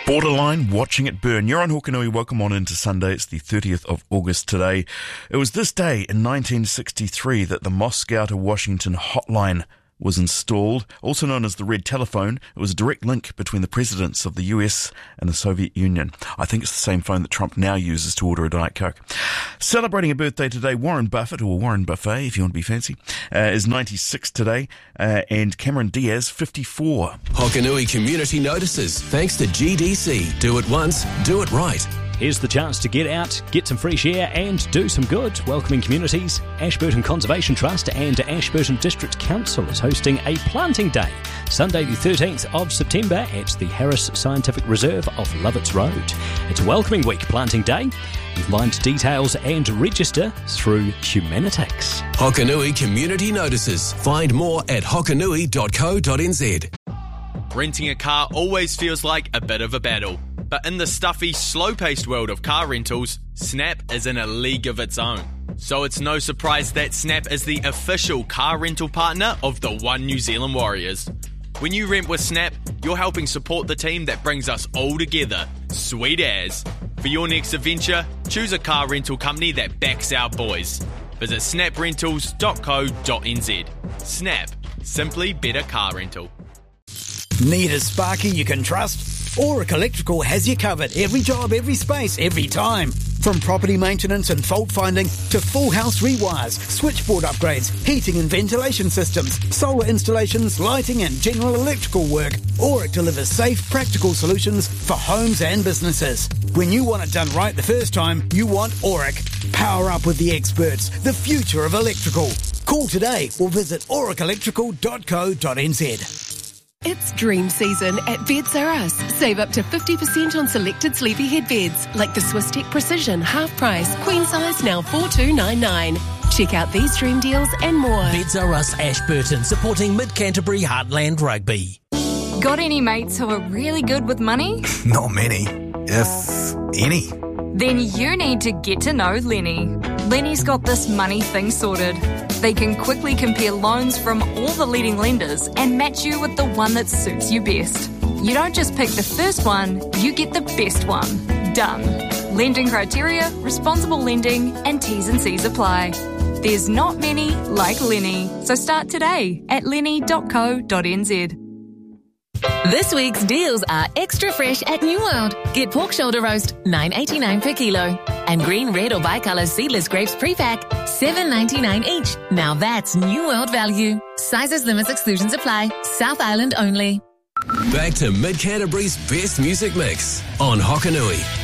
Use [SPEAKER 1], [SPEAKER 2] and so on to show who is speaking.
[SPEAKER 1] Borderline, watching it burn. You're on Hokanui. Welcome on into Sunday. It's the 30th of August today. It was this day in 1963 that the Moscow to Washington hotline was installed, also known as the Red Telephone. It was a direct link between the presidents of the US and the Soviet Union. I think it's the same phone that Trump now uses to order a Diet Coke. Celebrating a birthday today, Warren Buffett, or Warren Buffet if you want to be fancy, is 96 today, and Cameron Diaz, 54.
[SPEAKER 2] Hokanui Community Notices, thanks to GDC. Do it once, do it right.
[SPEAKER 3] Here's the chance to get out, get some fresh air and do some good. Welcoming Communities, Ashburton Conservation Trust and Ashburton District Council is hosting a planting day, Sunday the 13th of September at the Harris Scientific Reserve off Lovitz Road. It's a welcoming week planting day. You can find details and register through Humanitix.
[SPEAKER 2] Hokanui Community Notices. Find more at hokanui.co.nz.
[SPEAKER 4] Renting a car always feels like a bit of a battle. But in the stuffy, slow-paced world of car rentals, Snap is in a league of its own. So it's no surprise that Snap is the official car rental partner of the One New Zealand Warriors. When you rent with Snap, you're helping support the team that brings us all together. Sweet as. For your next adventure, choose a car rental company that backs our boys. Visit snaprentals.co.nz. Snap. Simply better car rental.
[SPEAKER 5] Need a sparky you can trust? Auric Electrical has you covered. Every job, every space, every time. From property maintenance and fault finding to full house rewires, switchboard upgrades, heating and ventilation systems, solar installations, lighting and general electrical work, Auric delivers safe, practical solutions for homes and businesses. When you want it done right the first time, you want Auric. Power up with the experts, the future of electrical. Call today or visit auricelectrical.co.nz.
[SPEAKER 6] It's dream season at Beds R Us. Save up to 50% on selected sleepy head beds, like the Swisstech Precision half price, queen size now $4,299. Check out these dream deals and more.
[SPEAKER 7] Beds R Us Ashburton, supporting Mid-Canterbury Heartland Rugby.
[SPEAKER 8] Got any mates who are really good with money?
[SPEAKER 9] Not many, if any.
[SPEAKER 8] Then you need to get to know Lenny. Lenny's got this money thing sorted. They can quickly compare loans from all the leading lenders and match you with the one that suits you best. You don't just pick the first one, you get the best one. Done. Lending criteria, responsible lending, and T's and C's apply. There's not many like Lenny, so start today at lenny.co.nz.
[SPEAKER 10] This week's deals are extra fresh at New World. Get pork shoulder roast, $9.89 per kilo. And green, red or bi-colour seedless grapes pre-pack, $7.99 each. Now that's New World value. Sizes, limits, exclusions apply. South Island only.
[SPEAKER 2] Back to Mid-Canterbury's best music mix on Hokanui.